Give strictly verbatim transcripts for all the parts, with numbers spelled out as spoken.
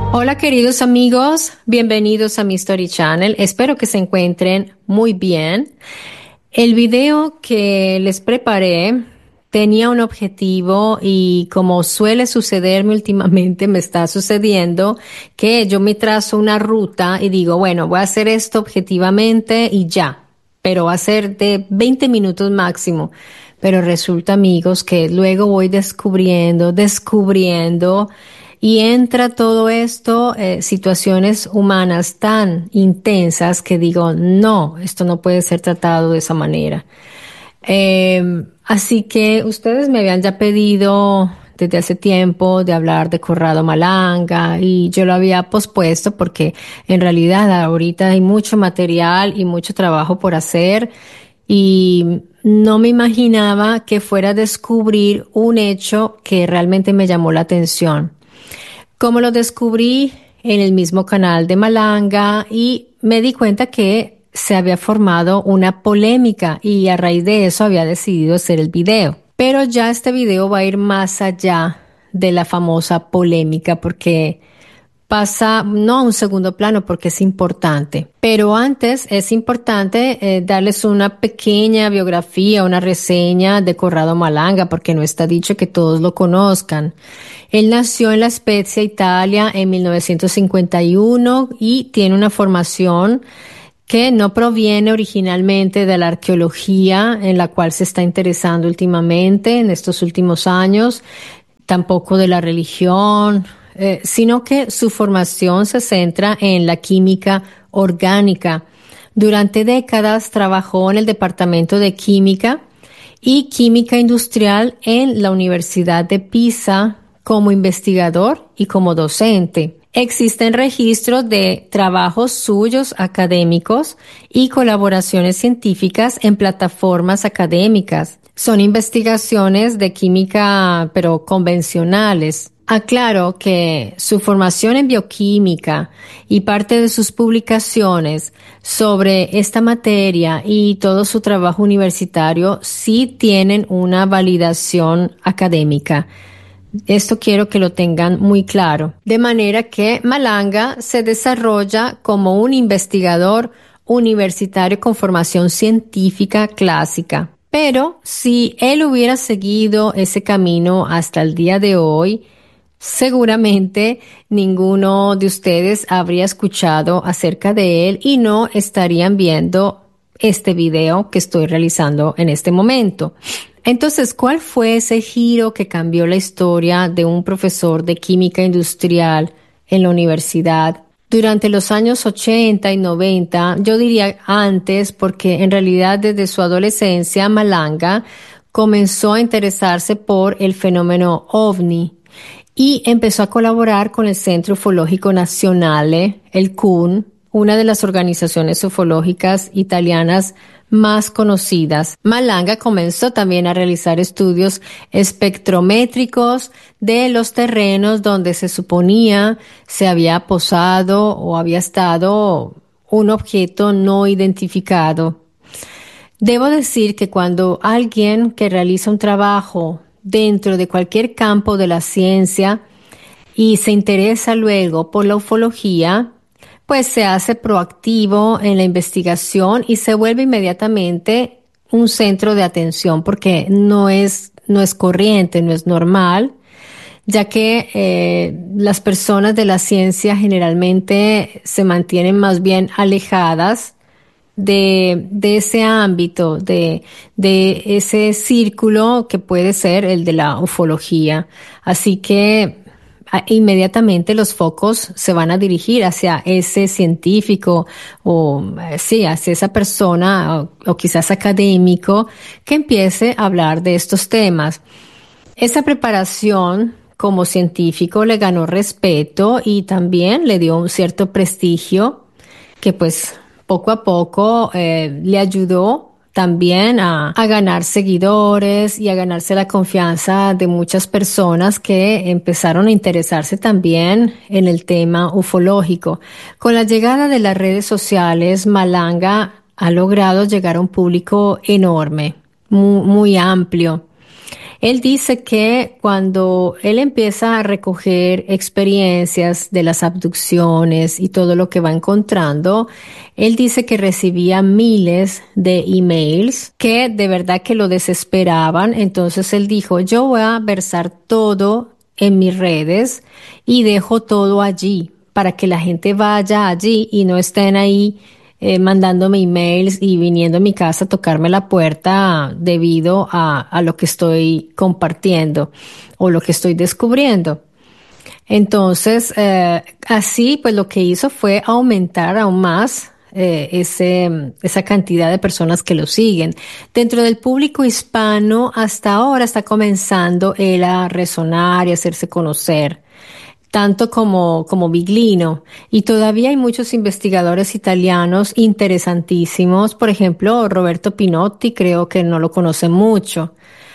Hola queridos amigos, bienvenidos a mi Story Channel. Espero que se encuentren muy bien. El video que les preparé tenía un objetivo y como suele sucederme últimamente, me está sucediendo que yo me trazo una ruta y digo, bueno, voy a hacer esto objetivamente y ya, pero va a ser de veinte minutos máximo. Pero resulta, amigos, que luego voy descubriendo, descubriendo y entra todo esto, eh, situaciones humanas tan intensas que digo, no, esto no puede ser tratado de esa manera. Eh, así que ustedes me habían ya pedido desde hace tiempo de hablar de Corrado Malanga y yo lo había pospuesto porque en realidad ahorita hay mucho material y mucho trabajo por hacer y no me imaginaba que fuera a descubrir un hecho que realmente me llamó la atención. Como lo descubrí en el mismo canal de Malanga y me di cuenta que se había formado una polémica y a raíz de eso había decidido hacer el video. Pero ya este video va a ir más allá de la famosa polémica porque pasa no a un segundo plano porque es importante. Pero antes es importante eh, darles una pequeña biografía, una reseña de Corrado Malanga porque no está dicho que todos lo conozcan. Él nació en La Spezia, Italia, en mil novecientos cincuenta y uno y tiene una formación que no proviene originalmente de la arqueología en la cual se está interesando últimamente en estos últimos años, tampoco de la religión, eh, sino que su formación se centra en la química orgánica. Durante décadas trabajó en el departamento de química y química industrial en la Universidad de Pisa como investigador y como docente. Existen registros de trabajos suyos académicos y colaboraciones científicas en plataformas académicas. Son investigaciones de química, pero convencionales. Aclaro que su formación en bioquímica y parte de sus publicaciones sobre esta materia y todo su trabajo universitario sí tienen una validación académica. Esto quiero que lo tengan muy claro. De manera que Malanga se desarrolla como un investigador universitario con formación científica clásica. Pero si él hubiera seguido ese camino hasta el día de hoy, seguramente ninguno de ustedes habría escuchado acerca de él y no estarían viendo este video que estoy realizando en este momento. Entonces, ¿cuál fue ese giro que cambió la historia de un profesor de química industrial en la universidad durante los años ochenta y noventa? Yo diría antes, porque en realidad desde su adolescencia Malanga comenzó a interesarse por el fenómeno ovni y empezó a colaborar con el Centro Ufológico Nazionale, el C U N, una de las organizaciones ufológicas italianas más conocidas. Malanga comenzó también a realizar estudios espectrométricos de los terrenos donde se suponía se había posado o había estado un objeto no identificado. Debo decir que cuando alguien que realiza un trabajo dentro de cualquier campo de la ciencia y se interesa luego por la ufología, pues se hace proactivo en la investigación y se vuelve inmediatamente un centro de atención porque no es, no es corriente, no es normal, ya que eh, las personas de la ciencia generalmente se mantienen más bien alejadas de, de ese ámbito, de, de ese círculo que puede ser el de la ufología. Así que inmediatamente los focos se van a dirigir hacia ese científico o sí, hacia esa persona o, o quizás académico que empiece a hablar de estos temas. Esa preparación como científico le ganó respeto y también le dio un cierto prestigio que pues poco a poco eh, le ayudó también a, a ganar seguidores y a ganarse la confianza de muchas personas que empezaron a interesarse también en el tema ufológico. Con la llegada de las redes sociales, Malanga ha logrado llegar a un público enorme, muy, muy amplio. Él dice que cuando él empieza a recoger experiencias de las abducciones y todo lo que va encontrando, él dice que recibía miles de emails que de verdad que lo desesperaban. Entonces él dijo, yo voy a versar todo en mis redes y dejo todo allí para que la gente vaya allí y no estén ahí eh, mandándome emails y viniendo a mi casa a tocarme la puerta debido a, a lo que estoy compartiendo o lo que estoy descubriendo. Entonces, eh, así, pues lo que hizo fue aumentar aún más eh, ese, esa cantidad de personas que lo siguen. Dentro del público hispano, hasta ahora está comenzando él a resonar y a hacerse conocer tanto como, como Biglino. Y todavía hay muchos investigadores italianos interesantísimos. Por ejemplo, Roberto Pinotti, creo que no lo conocen mucho.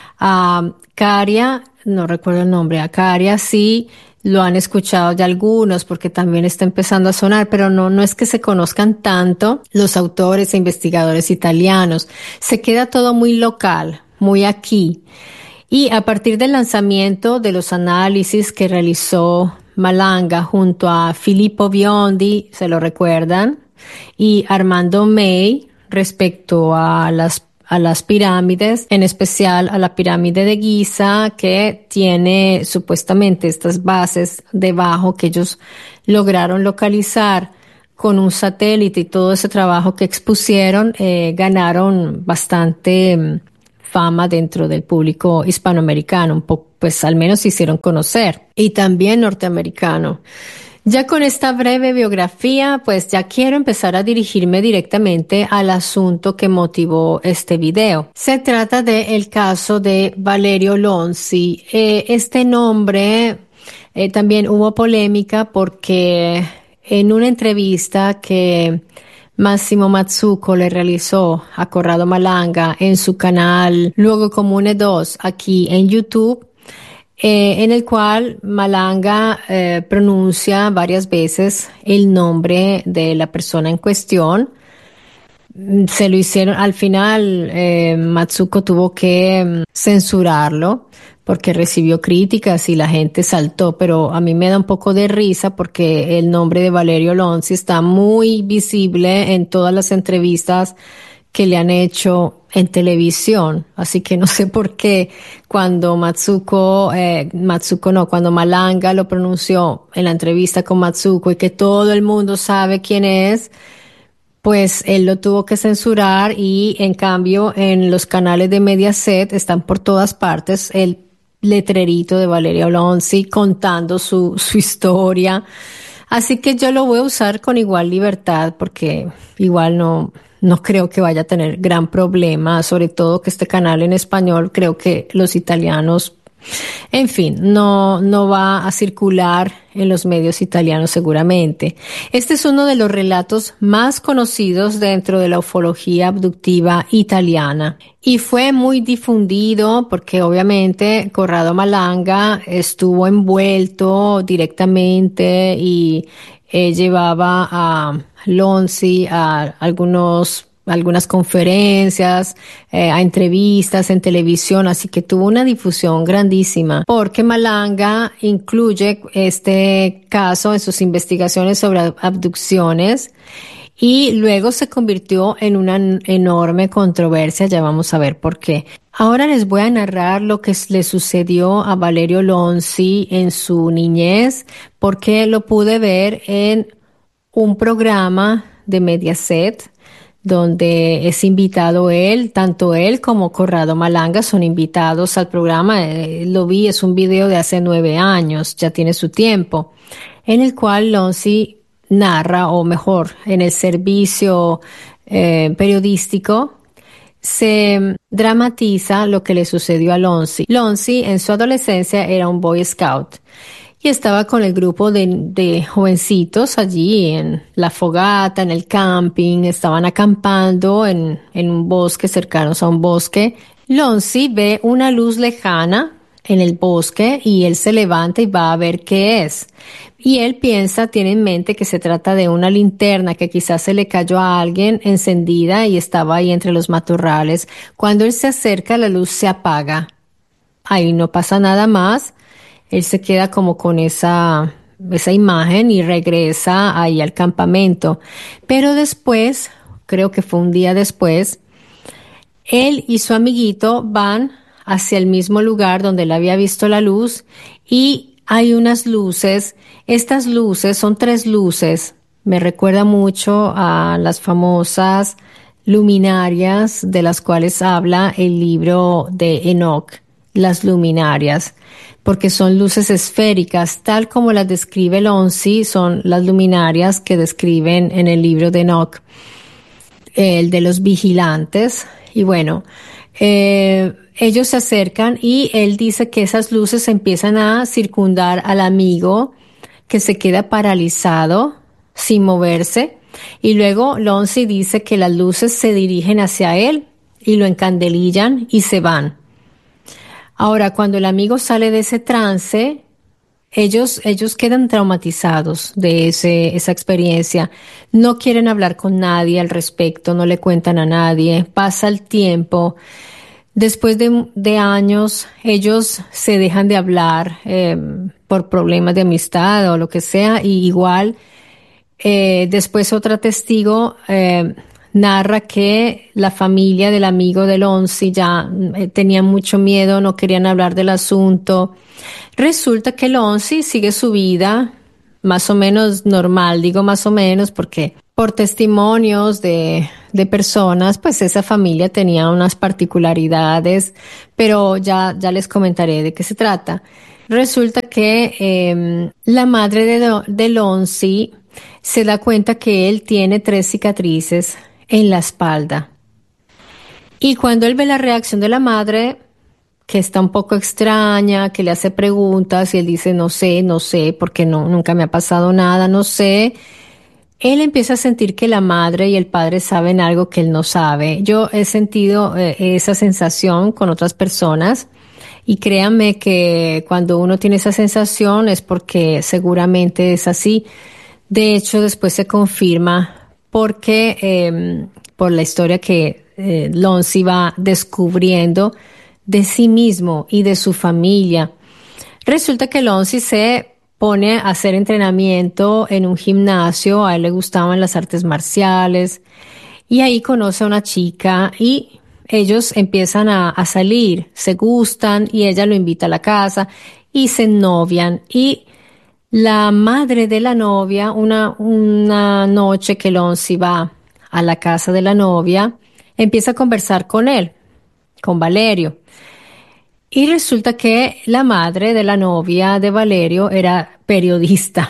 A Caria, no recuerdo el nombre, a Caria sí lo han escuchado de algunos porque también está empezando a sonar, pero no, no es que se conozcan tanto los autores e investigadores italianos. Se queda todo muy local, muy aquí. Y a partir del lanzamiento de los análisis que realizó Malanga junto a Filippo Biondi, ¿se lo recuerdan? Y Armando May respecto a las a las pirámides, en especial a la pirámide de Giza, que tiene supuestamente estas bases debajo que ellos lograron localizar con un satélite y todo ese trabajo que expusieron, eh, ganaron bastante mm, fama dentro del público hispanoamericano, un poco, pues al menos se hicieron conocer, y también norteamericano. Ya con esta breve biografía, pues ya quiero empezar a dirigirme directamente al asunto que motivó este video. Se trata del caso de Valerio Lonzi. Eh, este nombre eh, también hubo polémica porque en una entrevista que Massimo Mazzucco le realizó a Corrado Malanga en su canal Luogo Comune dos aquí en YouTube, eh, en el cual Malanga eh, pronuncia varias veces el nombre de la persona en cuestión. Se lo hicieron, al final eh, Matsuko tuvo que mm, censurarlo porque recibió críticas y la gente saltó, pero a mí me da un poco de risa porque el nombre de Valerio Lonzi está muy visible en todas las entrevistas que le han hecho en televisión, así que no sé por qué cuando Matsuko, eh, Matsuko no, cuando Malanga lo pronunció en la entrevista con Matsuko y que todo el mundo sabe quién es, pues él lo tuvo que censurar y en cambio en los canales de Mediaset están por todas partes el letrerito de Valerio Lonzi contando su, su historia. Así que yo lo voy a usar con igual libertad porque igual no, no creo que vaya a tener gran problema, sobre todo que este canal en español creo que los italianos, en fin, no, no va a circular en los medios italianos seguramente. Este es uno de los relatos más conocidos dentro de la ufología abductiva italiana y fue muy difundido porque obviamente Corrado Malanga estuvo envuelto directamente y eh, llevaba a Lonzi a algunos algunas conferencias, eh, a entrevistas en televisión, así que tuvo una difusión grandísima, porque Malanga incluye este caso en sus investigaciones sobre abducciones y luego se convirtió en una enorme controversia, ya vamos a ver por qué. Ahora les voy a narrar lo que le sucedió a Valerio Lonzi en su niñez, porque lo pude ver en un programa de Mediaset, donde es invitado él, tanto él como Corrado Malanga son invitados al programa. Eh, lo vi, es un video de hace nueve años, ya tiene su tiempo, en el cual Lonzi narra, o mejor, en el servicio eh, periodístico, se dramatiza lo que le sucedió a Lonzi. Lonzi en su adolescencia era un Boy Scout y estaba con el grupo de, de jovencitos allí en la fogata, en el camping, estaban acampando en, en un bosque, cercanos a un bosque. Lonzi ve una luz lejana en el bosque y él se levanta y va a ver qué es. Y él piensa, tiene en mente que se trata de una linterna que quizás se le cayó a alguien encendida y estaba ahí entre los matorrales. Cuando él se acerca, la luz se apaga. ahí no pasa nada más. Él se queda como con esa, esa imagen y regresa ahí al campamento. Pero después, creo que fue un día después, él y su amiguito van hacia el mismo lugar donde él había visto la luz y hay unas luces. Estas luces son tres luces. Me recuerda mucho a las famosas luminarias de las cuales habla el libro de Enoch, las luminarias, porque son luces esféricas, tal como las describe el Onsi, son las luminarias que describen en el libro de Enoch, el de los vigilantes. Y bueno, eh, ellos se acercan y él dice que esas luces empiezan a circundar al amigo, que se queda paralizado sin moverse. Y luego Lonzi dice que las luces se dirigen hacia él y lo encandelillan y se van. Ahora, cuando el amigo sale de ese trance, ellos, ellos quedan traumatizados de ese, esa experiencia. No quieren hablar con nadie al respecto, no le cuentan a nadie. Pasa el tiempo. Después de, de años, ellos se dejan de hablar eh, por problemas de amistad o lo que sea, y igual eh, después otra testigo eh, narra que la familia del amigo del Onsi ya eh, tenía mucho miedo, no querían hablar del asunto. Resulta que el Onsi sigue su vida más o menos normal, digo más o menos porque por testimonios de, de personas, pues esa familia tenía unas particularidades, pero ya, ya les comentaré de qué se trata. Resulta que eh, la madre de, de Lonzi se da cuenta que él tiene tres cicatrices en la espalda. Y cuando él ve la reacción de la madre, que está un poco extraña, que le hace preguntas y él dice, no sé, no sé, porque no, nunca me ha pasado nada, no sé. Él empieza a sentir que la madre y el padre saben algo que él no sabe. Yo he sentido eh, esa sensación con otras personas y créanme que cuando uno tiene esa sensación es porque seguramente es así. De hecho, después se confirma porque eh, por la historia que eh, Lonzi va descubriendo de sí mismo y de su familia. Resulta que Lonzi se pone a hacer entrenamiento en un gimnasio, a él le gustaban las artes marciales y ahí conoce a una chica y ellos empiezan a, a salir, se gustan y ella lo invita a la casa y se novian y la madre de la novia, una, una noche que Lonzi va a la casa de la novia, empieza a conversar con él, con Valerio. Y resulta que la madre de la novia de Valerio era periodista.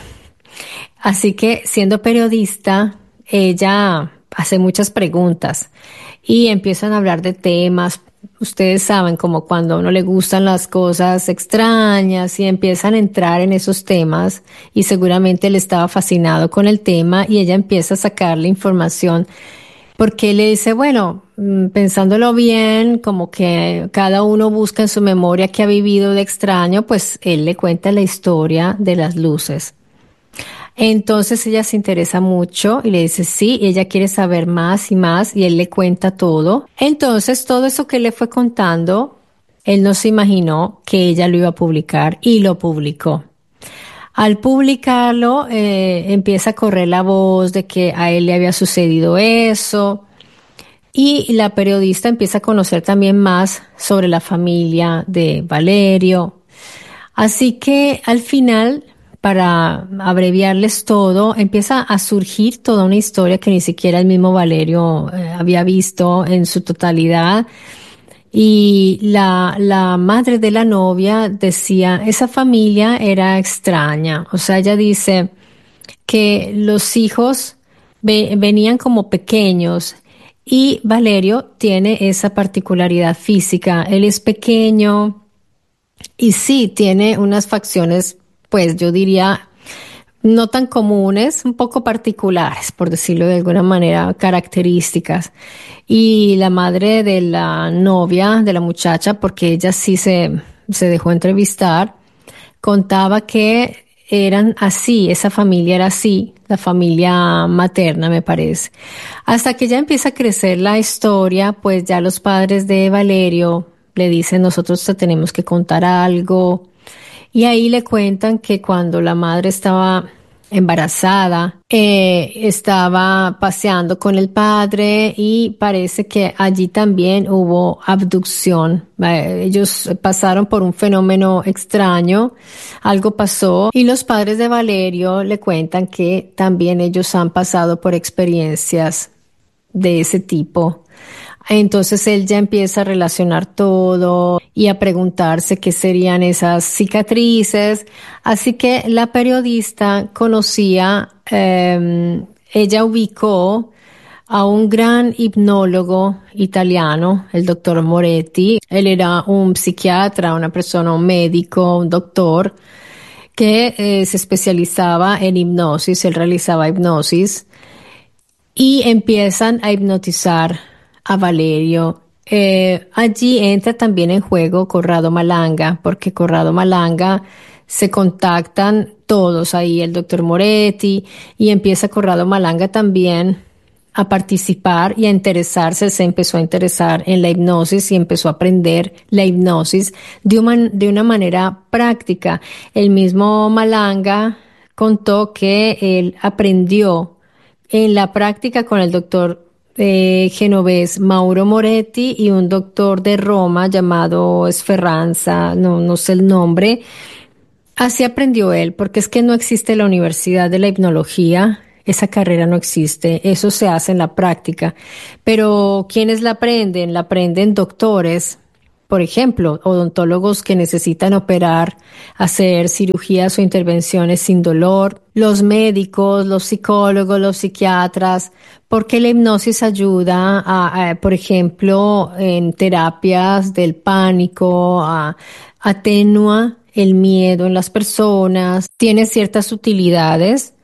Así que siendo periodista, ella hace muchas preguntas y empiezan a hablar de temas. Ustedes saben, como cuando a uno le gustan las cosas extrañas y empiezan a entrar en esos temas y seguramente él estaba fascinado con el tema y ella empieza a sacarle información porque él le dice, bueno, mm, pensándolo bien, como que cada uno busca en su memoria qué ha vivido de extraño, pues él le cuenta la historia de las luces. Entonces ella se interesa mucho y le dice sí, y ella quiere saber más y más y él le cuenta todo. Entonces todo eso que él le fue contando, él no se imaginó que ella lo iba a publicar y lo publicó. Al publicarlo, eh, empieza a correr la voz de que a él le había sucedido eso y la periodista empieza a conocer también más sobre la familia de Valerio. Así que al final, para abreviarles todo, empieza a surgir toda una historia que ni siquiera el mismo Valerio eh, había visto en su totalidad. Y la, la madre de la novia decía, esa familia era extraña. O sea, ella dice que los hijos ve- venían como pequeños y Valerio tiene esa particularidad física. Él es pequeño y sí tiene unas facciones, pues yo diría, no tan comunes, un poco particulares, por decirlo de alguna manera, características. Y la madre de la novia, de la muchacha, porque ella sí se, se dejó entrevistar, contaba que eran así, esa familia era así, la familia materna, me parece. Hasta que ya empieza a crecer la historia, pues ya los padres de Valerio le dicen, nosotros te tenemos que contar algo. Y ahí le cuentan que cuando la madre estaba embarazada, eh, estaba paseando con el padre y parece que allí también hubo abducción. Eh, ellos pasaron por un fenómeno extraño, algo pasó y los padres de Valerio le cuentan que también ellos han pasado por experiencias de ese tipo. Entonces él ya empieza a relacionar todo y a preguntarse qué serían esas cicatrices. Así que la periodista conocía, eh, ella ubicó a un gran hipnólogo italiano, el doctor Moretti. Él era un psiquiatra, una persona, un médico, un doctor que eh, se especializaba en hipnosis, él realizaba hipnosis y empiezan a hipnotizar a Valerio. Eh, allí entra también en juego Corrado Malanga, porque Corrado Malanga se contactan todos ahí, el doctor Moretti, y empieza Corrado Malanga también a participar y a interesarse, se empezó a interesar en la hipnosis y empezó a aprender la hipnosis de una, de una manera práctica. El mismo Malanga contó que él aprendió en la práctica con el doctor eh, genovés Mauro Moretti y un doctor de Roma llamado Sferranza, no, no sé el nombre. Así aprendió él, porque es que no existe la Universidad de la Hipnología, esa carrera no existe, eso se hace en la práctica. Pero ¿quiénes la aprenden? La aprenden doctores, por ejemplo, odontólogos que necesitan operar, hacer cirugías o intervenciones sin dolor, los médicos, los psicólogos, los psiquiatras, porque la hipnosis ayuda a, a, por ejemplo, en terapias del pánico, a, atenúa el miedo en las personas, tiene ciertas utilidades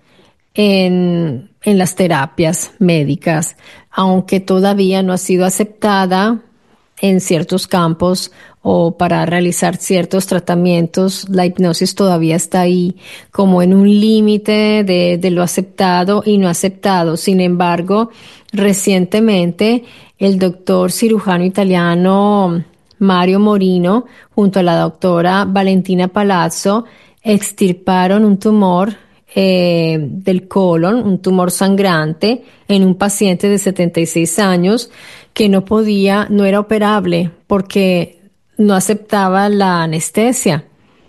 en, en las terapias médicas, aunque todavía no ha sido aceptada en ciertos campos o para realizar ciertos tratamientos, la hipnosis todavía está ahí como en un límite de, de lo aceptado y no aceptado. Sin embargo, recientemente el doctor cirujano italiano Mario Morino, junto a la doctora Valentina Palazzo, extirparon un tumor eh, del colon, un tumor sangrante en un paciente de setenta y seis años que no podía, no era operable porque no aceptaba la anestesia.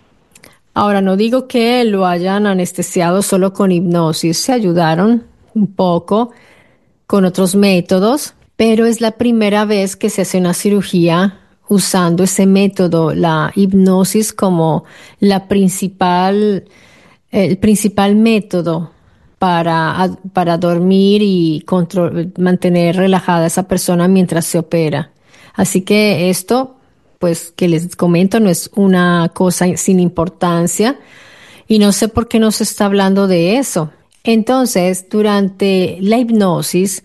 Ahora, no digo que lo hayan anestesiado solo con hipnosis, se ayudaron un poco con otros métodos, pero es la primera vez que se hace una cirugía usando ese método, la hipnosis como la principal, el principal método para, para dormir y control, mantener relajada a esa persona mientras se opera. Así que esto, pues que les comento, no es una cosa sin importancia y no sé por qué no se está hablando de eso. Entonces, durante la hipnosis,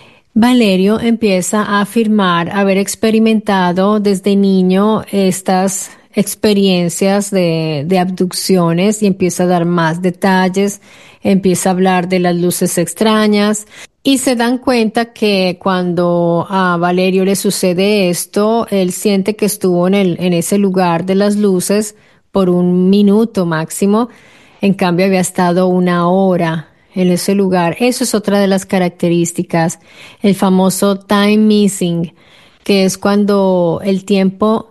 Valerio empieza a afirmar haber experimentado desde niño estas experiencias de, de abducciones y empieza a dar más detalles, empieza a hablar de las luces extrañas y se dan cuenta que cuando a Valerio le sucede esto, él siente que estuvo en el, en ese lugar de las luces por un minuto máximo, en cambio había estado una hora en ese lugar. Eso es otra de las características, el famoso time missing, que es cuando el tiempo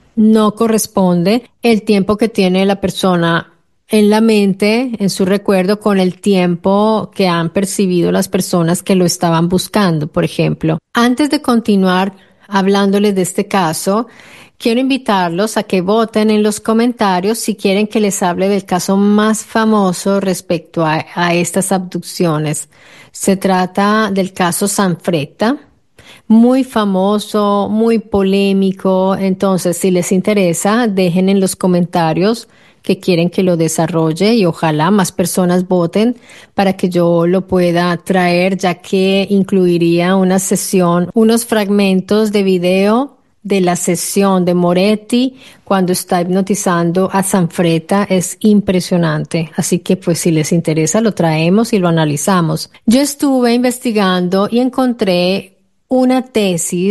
no corresponde, el tiempo que tiene la persona en la mente, en su recuerdo, con el tiempo que han percibido las personas que lo estaban buscando, por ejemplo. Antes de continuar hablándoles de este caso, quiero invitarlos a que voten en los comentarios si quieren que les hable del caso más famoso respecto a, a estas abducciones. Se trata del caso Sanfretta, muy famoso, muy polémico. Entonces, si les interesa, dejen en los comentarios que quieren que lo desarrolle y ojalá más personas voten para que yo lo pueda traer, ya que incluiría una sesión, unos fragmentos de video de la sesión de Moretti cuando está hipnotizando a Sanfretta. Es impresionante. Así que pues si les interesa lo traemos y lo analizamos. Yo estuve investigando y encontré una tesis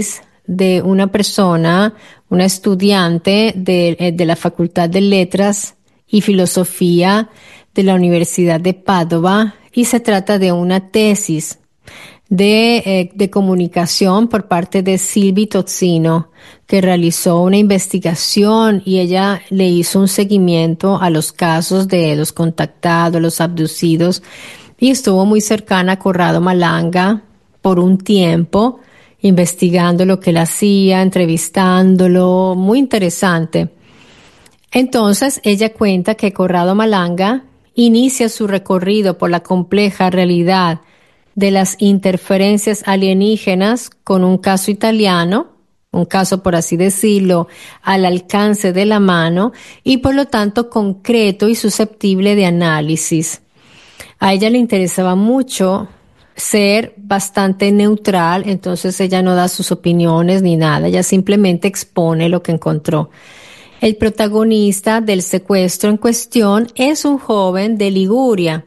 de una persona, una estudiante de, eh, de la Facultad de Letras y Filosofía de la Universidad de Padova, y se trata de una tesis de, eh, de comunicación por parte de Silvi Tozzino, que realizó una investigación y ella le hizo un seguimiento a los casos de los contactados, los abducidos, y estuvo muy cercana a Corrado Malanga por un tiempo, investigando lo que él hacía, entrevistándolo, muy interesante. Entonces, ella cuenta que Corrado Malanga inicia su recorrido por la compleja realidad de las interferencias alienígenas con un caso italiano, un caso, por así decirlo, al alcance de la mano y por lo tanto concreto y susceptible de análisis. A ella le interesaba mucho ser bastante neutral, entonces ella no da sus opiniones ni nada, ella simplemente expone lo que encontró. El protagonista del secuestro en cuestión es un joven de Liguria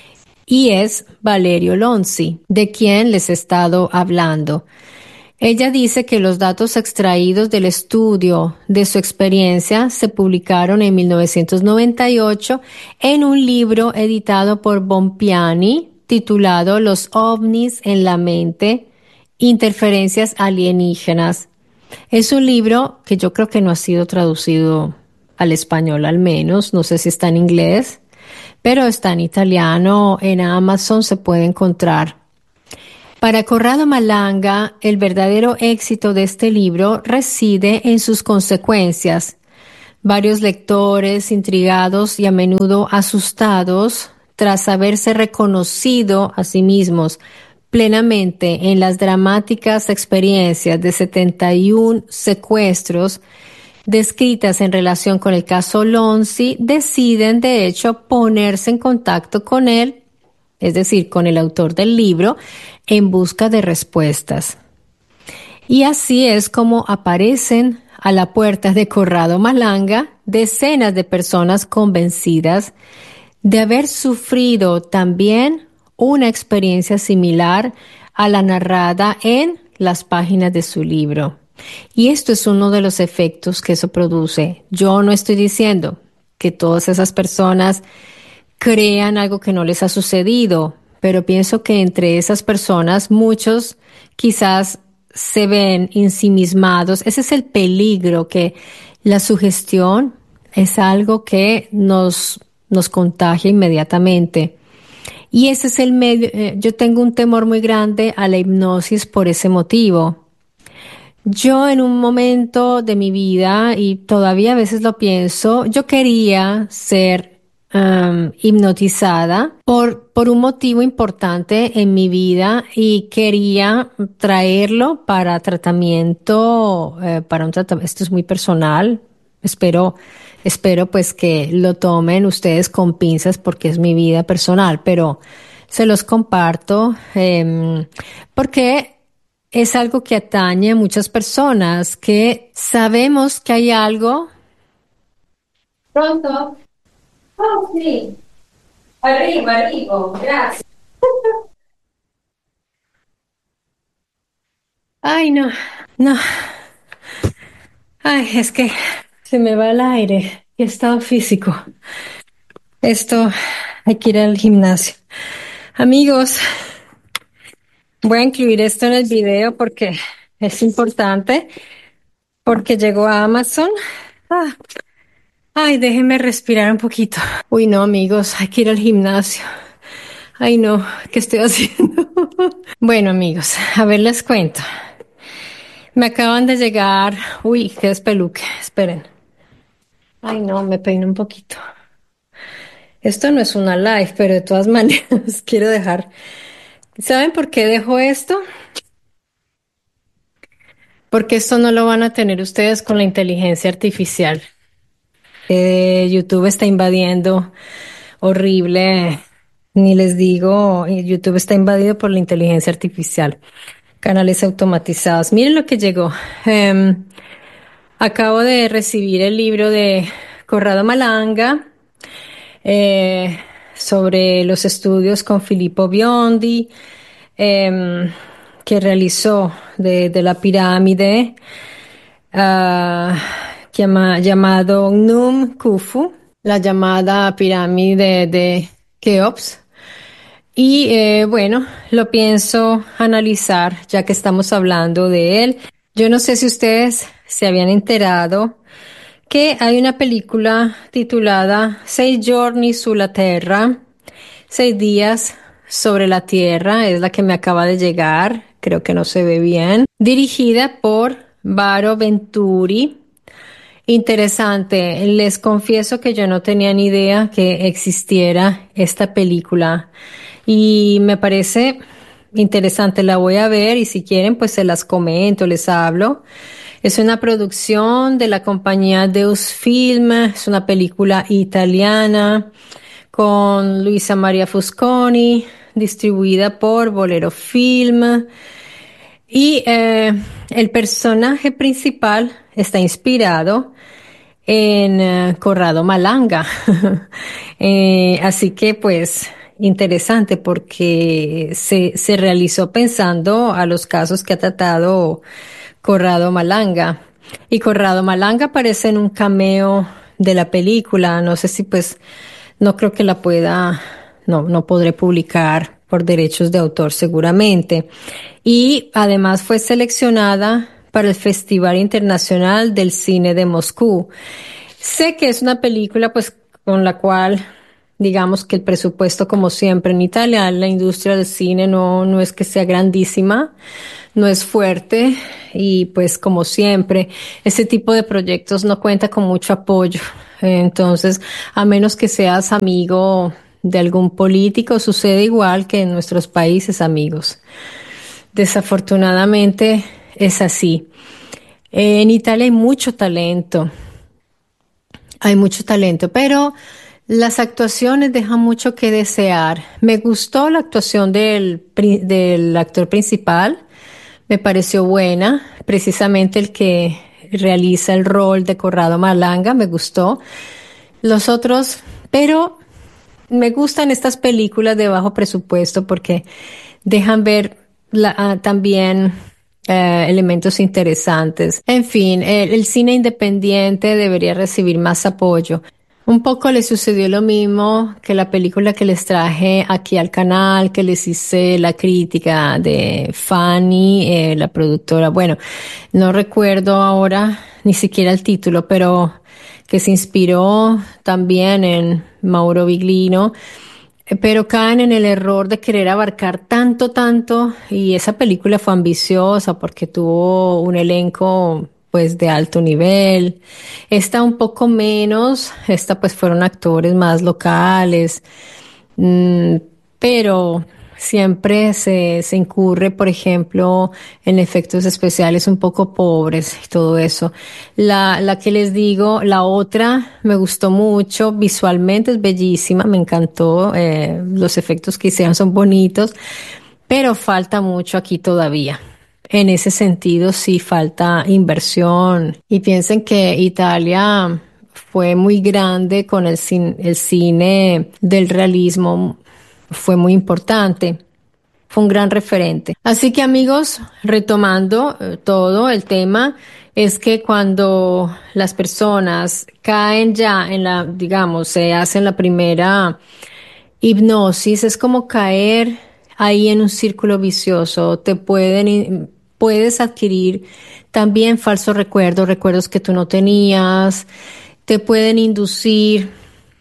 y es Valerio Lonzi, de quien les he estado hablando. Ella dice que los datos extraídos del estudio de su experiencia se publicaron en mil novecientos noventa y ocho en un libro editado por Bompiani titulado Los ovnis en la mente, interferencias alienígenas. Es un libro que yo creo que no ha sido traducido al español al menos, no sé si está en inglés, pero está en italiano, en Amazon se puede encontrar. Para Corrado Malanga, el verdadero éxito de este libro reside en sus consecuencias. Varios lectores, intrigados y a menudo asustados, tras haberse reconocido a sí mismos plenamente en las dramáticas experiencias de setenta y uno secuestros descritas en relación con el caso Lonzi, deciden de hecho ponerse en contacto con él, es decir, con el autor del libro, en busca de respuestas. Y así es como aparecen a la puerta de Corrado Malanga decenas de personas convencidas de haber sufrido también una experiencia similar a la narrada en las páginas de su libro. Y esto es uno de los efectos que eso produce. Yo no estoy diciendo que todas esas personas crean algo que no les ha sucedido, pero pienso que entre esas personas muchos quizás se ven ensimismados. Ese es el peligro, que la sugestión es algo que nos, nos contagia inmediatamente. Y ese es el medio, eh, yo tengo un temor muy grande a la hipnosis por ese motivo. Yo en un momento de mi vida, y todavía a veces lo pienso, yo quería ser um, hipnotizada por, por un motivo importante en mi vida y quería traerlo para tratamiento, eh, para un tratamiento, esto es muy personal, espero, espero pues que lo tomen ustedes con pinzas porque es mi vida personal, pero se los comparto eh, porque es algo que atañe a muchas personas, que sabemos que hay algo. Pronto. Oh, sí. Arriba, arriba. Gracias. Ay, no, no. Ay, es que se me va el aire. Y estado físico. Esto, hay que ir al gimnasio. Amigos, voy a incluir esto en el video porque es importante, porque llegó a Amazon. Ah, ay, déjenme respirar un poquito. Uy, no, amigos, hay que ir al gimnasio. Ay, no, ¿qué estoy haciendo? Bueno, amigos, a ver, les cuento. Me acaban de llegar. Uy, qué despeluque. Esperen. Ay, no, me peino un poquito. Esto no es una live, pero de todas maneras quiero dejar. ¿Saben por qué dejo esto? Porque esto no lo van a tener ustedes con la inteligencia artificial. Eh, YouTube está invadiendo horrible. Ni les digo, YouTube está invadido por la inteligencia artificial. Canales automatizados. Miren lo que llegó. Em, acabo de recibir el libro de Corrado Malanga eh, sobre los estudios con Filippo Biondi, em, que realizó de, de la pirámide ah, llama- llamado Num Khufu, la llamada pirámide de Keops. Y eh, bueno, lo pienso analizar ya que estamos hablando de él. Yo no sé si ustedes se habían enterado que hay una película titulada Seis giorni sulla Terra, seis días sobre la Tierra, es la que me acaba de llegar, creo que no se ve bien, dirigida por Varo Venturi. Interesante, les confieso que yo no tenía ni idea que existiera esta película y me parece interesante, la voy a ver y si quieren pues se las comento, les hablo. Es una producción de la compañía Deus Film, es una película italiana con Luisa María Fusconi, distribuida por Bolero Film. Y eh, el personaje principal está inspirado en eh, Corrado Malanga. Eh, así que pues interesante porque se, se realizó pensando a los casos que ha tratado Corrado Malanga. Y Corrado Malanga aparece en un cameo de la película. No sé si pues no creo que la pueda, no, no podré publicar por derechos de autor seguramente. Y además fue seleccionada para el Festival Internacional del Cine de Moscú. Sé que es una película pues con la cual digamos que el presupuesto como siempre en Italia, la industria del cine no, no es que sea grandísima, no es fuerte y pues como siempre ese tipo de proyectos no cuenta con mucho apoyo. Entonces, a menos que seas amigo de algún político, sucede igual que en nuestros países amigos. Desafortunadamente es así. En Italia hay mucho talento, hay mucho talento, pero las actuaciones dejan mucho que desear. Me gustó la actuación del, pri- del actor principal, me pareció buena, precisamente el que realiza el rol de Corrado Malanga, me gustó. Los otros, pero me gustan estas películas de bajo presupuesto porque dejan ver la- ah, también eh, elementos interesantes. En fin, el, el cine independiente debería recibir más apoyo. Un poco le sucedió lo mismo que la película que les traje aquí al canal, que les hice la crítica de Fanny, eh, la productora. Bueno, no recuerdo ahora ni siquiera el título, pero que se inspiró también en Mauro Biglino, eh, pero caen en el error de querer abarcar tanto, tanto, y esa película fue ambiciosa porque tuvo un elenco pues de alto nivel. Esta un poco menos, esta pues fueron actores más locales. Mm, pero siempre se, se incurre, por ejemplo, en efectos especiales un poco pobres y todo eso. La, la que les digo, la otra me gustó mucho, visualmente es bellísima, me encantó, eh, los efectos que hicieron son bonitos, pero falta mucho aquí todavía. En ese sentido, sí falta inversión. Y piensen que Italia fue muy grande con el cine, el cine del realismo, fue muy importante. Fue un gran referente. Así que amigos, retomando eh, todo el tema, es que cuando las personas caen ya en la, digamos, se hacen la primera hipnosis, es como caer ahí en un círculo vicioso. Te pueden, puedes adquirir también falsos recuerdos, recuerdos que tú no tenías, te pueden inducir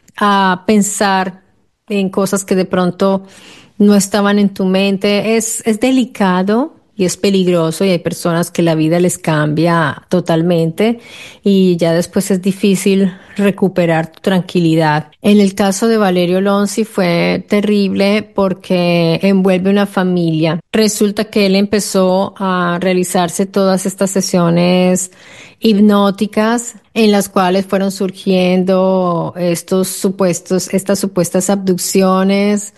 a pensar en cosas que de pronto no estaban en tu mente. Es, es delicado y es peligroso y hay personas que la vida les cambia totalmente y ya después es difícil recuperar tu tranquilidad. En el caso de Valerio Lonzi fue terrible porque envuelve una familia. Resulta que él empezó a realizarse todas estas sesiones hipnóticas en las cuales fueron surgiendo estos supuestos, estas supuestas abducciones.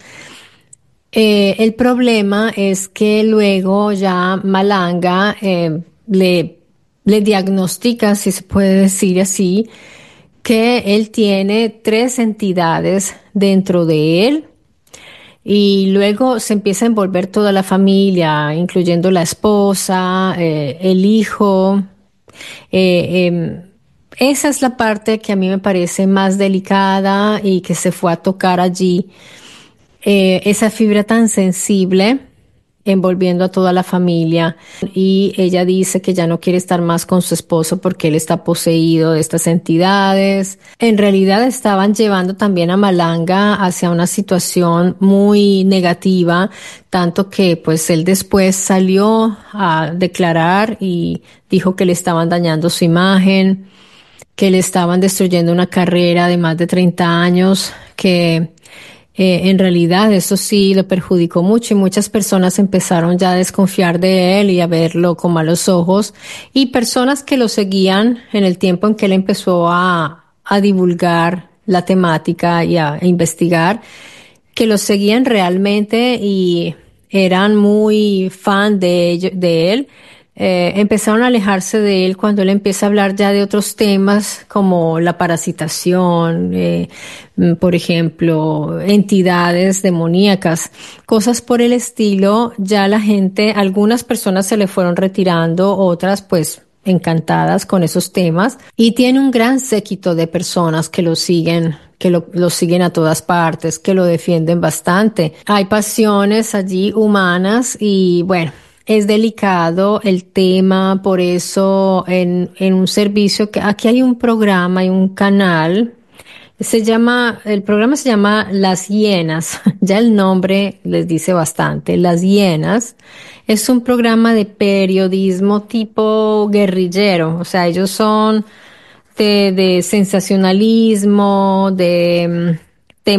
Eh, el problema es que luego ya Malanga eh, le, le diagnostica, si se puede decir así, que él tiene tres entidades dentro de él Y luego se empieza a envolver toda la familia, incluyendo la esposa, eh, el hijo. Eh, em, esa es la parte que a mí me parece más delicada y que se fue a tocar allí, eh, esa fibra tan sensible envolviendo a toda la familia, y ella dice que ya no quiere estar más con su esposo porque él está poseído de estas entidades. En realidad estaban llevando también a Malanga hacia una situación muy negativa, tanto que pues él después salió a declarar y dijo que le estaban dañando su imagen, que le estaban destruyendo una carrera de más de treinta años, que eh, en realidad eso sí lo perjudicó mucho y muchas personas empezaron ya a desconfiar de él y a verlo con malos ojos, y personas que lo seguían en el tiempo en que él empezó a, a divulgar la temática y a, a investigar, que lo seguían realmente y eran muy fan de, ello- de él, eh, empezaron a alejarse de él cuando él empieza a hablar ya de otros temas como la parasitación, eh, mm, por ejemplo, entidades demoníacas, cosas por el estilo. Ya la gente, algunas personas se le fueron retirando, otras pues encantadas con esos temas, y tiene un gran séquito de personas que lo siguen, que lo, lo siguen a todas partes, que lo defienden bastante. Hay pasiones allí humanas y bueno, es delicado el tema. Por eso en, en un servicio, que aquí hay un programa y un canal, se llama, el programa se llama Las Hienas. Ya el nombre les dice bastante. Las Hienas es un programa de periodismo tipo guerrillero. O sea, ellos son de, de sensacionalismo, de